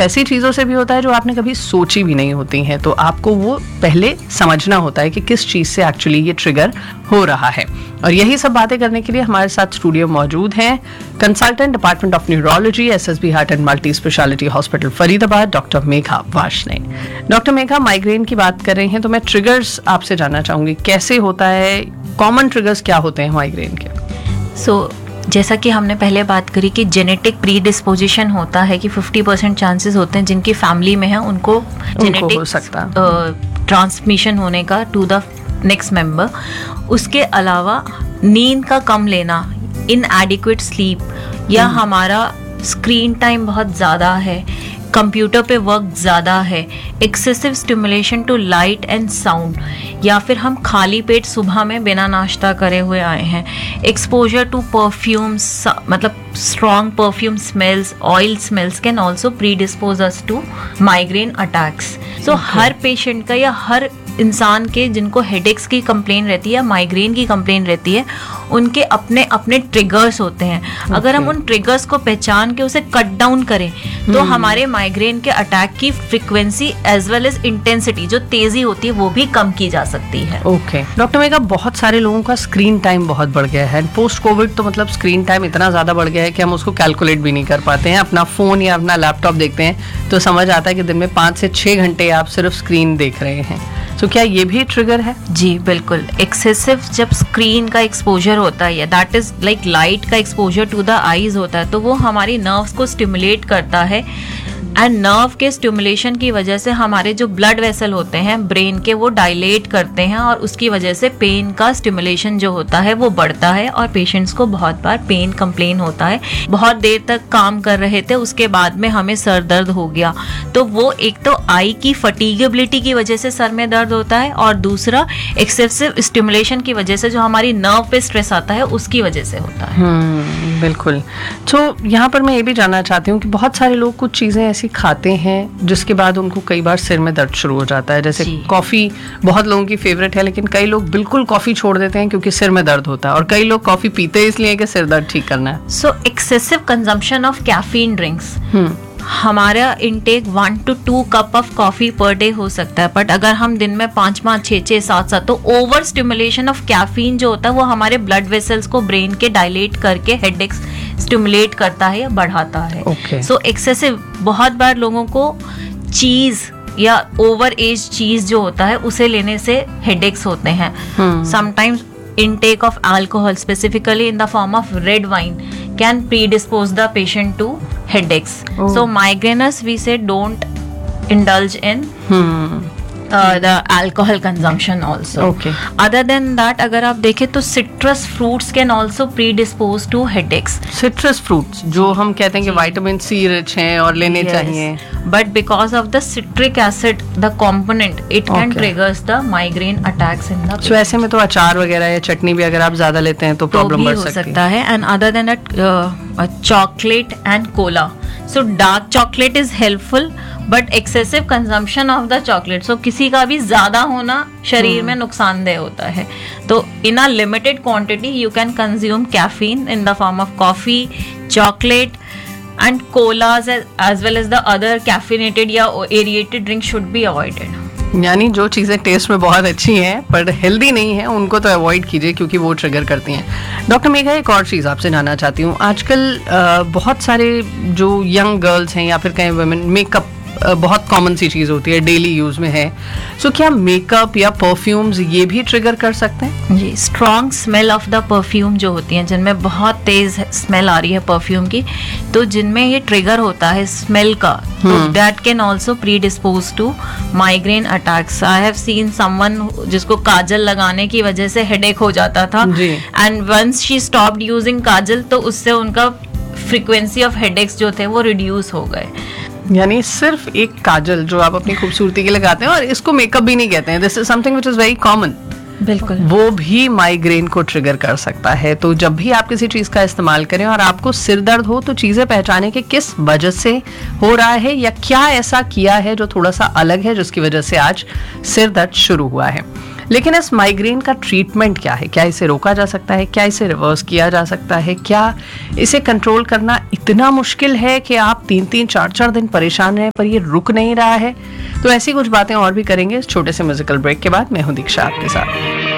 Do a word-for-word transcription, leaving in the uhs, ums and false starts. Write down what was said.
ऐसी चीज़ों से भी होता है जो आपने कभी सोची भी नहीं होती हैं, तो आपको वो पहले समझना होता है कि किस चीज़ से एक्चुअली ये ट्रिगर हो रहा है। और यही सब बातें करने के लिए हमारे साथ स्टूडियो मौजूद हैं consultant department of neurology SSB heart and multi speciality hospital Faridabad doctor Megha Varshney. Doctor Megha, migraine की बात कर रहे हैं तो मैं ट्रिगर्स आपसे जानना चाहूंगी, कैसे होता है, कॉमन ट्रिगर्स क्या होते हैं माइग्रेन के? सो so, जैसा कि हमने पहले बात करी कि जेनेटिक प्री डिस्पोजिशन होता है कि फिफ्टी परसेंट चांसेस होते हैं जिनकी फैमिली में है उनको जेनेटिक हो सकता ट्रांसमिशन होने का टू द नेक्स्ट मेंबर। उसके अलावा नींद का कम लेना, इनएडिक्वेट स्लीप, या हमारा स्क्रीन टाइम बहुत ज़्यादा है, कंप्यूटर पे वर्क ज़्यादा है, excessive stimulation to light and sound, या फिर हम खाली पेट सुबह में बिना नाश्ता करे हुए आए हैं, एक्सपोजर टू परफ्यूम्स, मतलब strong perfume smells, oil smells can also pre dispose us to migraine attacks. So her patient का या हर इंसान के जिनको हेडेक्स की कंप्लेन रहती है या माइग्रेन की कंप्लेन रहती है, उनके अपने अपने ट्रिगर्स होते हैं। okay. अगर हम उन ट्रिगर्स को पहचान के उसे कट डाउन करें तो hmm. हमारे माइग्रेन के अटैक की frequency as well as intensity, जो तेजी होती है, वो भी कम की जा सकती है। ओके डॉक्टर मेघा, बहुत सारे लोगों का स्क्रीन टाइम बहुत बढ़ गया है। पोस्ट कोविड तो मतलब स्क्रीन टाइम इतना ज्यादा बढ़ गया है कि हम उसको कैलकुलेट भी नहीं कर पाते हैं। अपना फोन या अपना लैपटॉप देखते हैं तो समझ आता है कि दिन में पाँच से छः घंटे आप सिर्फ स्क्रीन देख रहे हैं। तो क्या ये भी ट्रिगर है? जी बिल्कुल। एक्सेसिव जब स्क्रीन का एक्सपोजर होता है या दैट इज लाइक लाइट का एक्सपोजर टू द आईज होता है, तो वो हमारी नर्व्स को स्टिमुलेट करता है, एंड नर्व के स्टिमुलेशन की वजह से हमारे जो ब्लड वेसल होते हैं ब्रेन के, वो डायलेट करते हैं, और उसकी वजह से पेन का स्टिमुलेशन जो होता है वो बढ़ता है, और पेशेंट्स को बहुत बार पेन कंप्लेन होता है। बहुत देर तक काम कर रहे थे, उसके बाद में हमें सर दर्द हो गया, तो वो एक तो आई की फटीगेबिलिटी की वजह से सर में दर्द होता है, और दूसरा एक्सेसिव स्टिमुलेशन की वजह से जो हमारी नर्व पे स्ट्रेस आता है उसकी वजह से होता है। hmm, बिल्कुल। तो यहाँ पर मैं ये भी जानना चाहती हूँ कि बहुत सारे लोग कुछ चीज़ें ऐसी खाते हैं जिसके बाद उनको कई बार सिर में दर्द शुरू हो जाता है। जैसे कॉफ़ी बहुत लोगों की फेवरेट है, लेकिन कई लोग बिल्कुल कॉफ़ी छोड़ देते हैं क्योंकि सिर में दर्द होता है, और कई लोग कॉफ़ी पीते हैं इसलिए कि सिर दर्द ठीक करना है। सो excessive consumption of caffeine drinks, हमारा intake one two to cup of coffee per day हो सकता है, बट अगर हम दिन में पाँच पाँच छः छः सात सात, तो ओवर स्टिमुलेशन ऑफ कैफीन जो होता है वो हमारे ब्लड वेसल्स को ब्रेन के डायलेट करके हेडेक्स स्टिमुलेट करता है या बढ़ाता है। सो एक्सेसिव, बहुत बार लोगों को चीज या ओवर एज चीज जो होता है उसे लेने से हेडेक्स होते हैं। Sometimes intake of alcohol, specifically in the form of red wine, can predispose the patient to headaches. Oh. So migraineurs, we say don't indulge in hmm. uh, the alcohol consumption also. Okay. Other than that, अगर आप देखें तो citrus fruits can also predispose to headaches. Citrus fruits जो हम कहते हैं कि vitamin C rich हैं और लेने yes. चाहिए, but because of the citric acid, the component, it can okay. triggers the migraine attacks in the patient. So ऐसे में तो अचार वगैरह या चटनी भी अगर आप ज्यादा लेते हैं तो प्रॉब्लम बढ़ सकता है। And other than that, uh, chocolate and cola. So dark chocolate is helpful, but excessive consumption of the chocolate, so किसी का भी ज्यादा होना शरीर hmm. में नुकसानदेह होता है। तो in a limited quantity you can consume caffeine in the form of coffee, chocolate and colas as well as the other caffeinated या aerated drink should be avoided. यानी जो चीज़ें टेस्ट में बहुत अच्छी हैं पर हेल्दी नहीं है उनको तो अवॉइड कीजिए क्योंकि वो ट्रिगर करती हैं। डॉक्टर मेघा, एक और चीज़ आपसे जानना चाहती हूँ, आजकल बहुत सारे जो यंग गर्ल्स हैं या फिर कहीं वुमेन, मेकअप बहुत कॉमन सी चीज़ होती है, डेली यूज़ में है। सो so, क्या मेकअप या परफ्यूम्स ये भी ट्रिगर कर सकते हैं? जी, strong smell of the perfume जो होती हैं, जिनमें बहुत तेज स्मेल आ रही है परफ्यूम की, तो जिनमें ये ट्रिगर होता है स्मेल का, तो that can also pre dispose to migraine attacks. I have seen someone जिसको काजल लगाने की वजह से हेडेक हो जाता था, and once she stopped using काजल, तो उससे उनका फ्रीक्वेंसी ऑफ हेडेक्स जो थे वो रिड्यूस हो गए। यानी सिर्फ एक काजल जो आप अपनी खूबसूरती के लगाते हैं, और इसको मेकअप भी नहीं कहते हैं, this is something which is very common, बिल्कुल, वो भी माइग्रेन को ट्रिगर कर सकता है। तो जब भी आप किसी चीज का इस्तेमाल करें और आपको सिर दर्द हो, तो चीजें पहचाने कि किस वजह से हो रहा है या क्या ऐसा किया है जो थोड़ा सा अलग है जिसकी वजह से आज सिर दर्द शुरू हुआ है। लेकिन इस माइग्रेन का ट्रीटमेंट क्या है? क्या इसे रोका जा सकता है? क्या इसे रिवर्स किया जा सकता है? क्या इसे कंट्रोल करना इतना मुश्किल है कि आप तीन तीन चार चार दिन परेशान रहे पर ये रुक नहीं रहा है? तो ऐसी कुछ बातें और भी करेंगे इस छोटे से म्यूजिकल ब्रेक के बाद। मैं हूं दीक्षा आपके साथ।